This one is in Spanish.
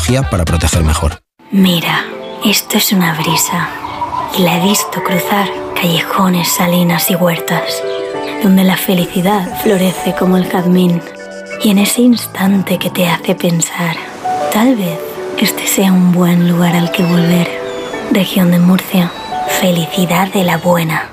tecnología para proteger mejor. Mira, esto es una brisa. Y la he visto cruzar callejones, salinas y huertas, donde la felicidad florece como el jazmín. Y en ese instante que te hace pensar, tal vez este sea un buen lugar al que volver. Región de Murcia, felicidad de la buena.